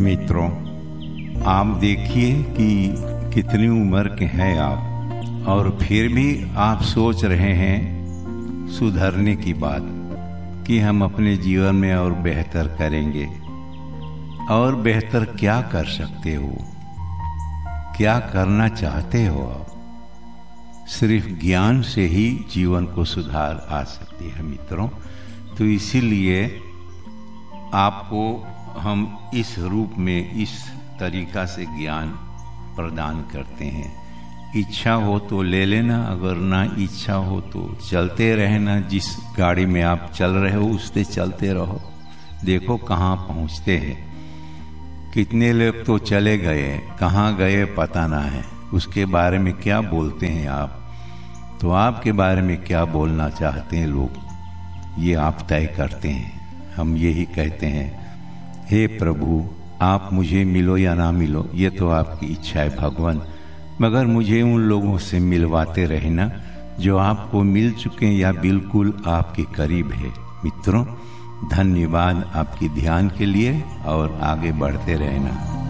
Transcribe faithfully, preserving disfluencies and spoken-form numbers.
मित्रों, आप देखिए कि कितनी उम्र के हैं आप और फिर भी आप सोच रहे हैं सुधरने की बात कि हम अपने जीवन में और बेहतर करेंगे। और बेहतर क्या कर सकते हो, क्या करना चाहते हो आप? सिर्फ ज्ञान से ही जीवन को सुधार आ सकती है मित्रों। तो इसीलिए आपको हम इस रूप में इस तरीका से ज्ञान प्रदान करते हैं। इच्छा हो तो ले लेना, अगर ना इच्छा हो तो चलते रहना। जिस गाड़ी में आप चल रहे हो उससे चलते रहो, देखो कहाँ पहुँचते हैं। कितने लोग तो चले गए, कहाँ गए पता ना है। उसके बारे में क्या बोलते हैं आप, तो आपके बारे में क्या बोलना चाहते हैं लोग, ये आप तय करते हैं। हम यही कहते हैं, हे प्रभु, आप मुझे मिलो या ना मिलो, ये तो आपकी इच्छा है भगवान, मगर मुझे उन लोगों से मिलवाते रहना जो आपको मिल चुके हैं या बिल्कुल आपके करीब है। मित्रों, धन्यवाद आपकी ध्यान के लिए और आगे बढ़ते रहना।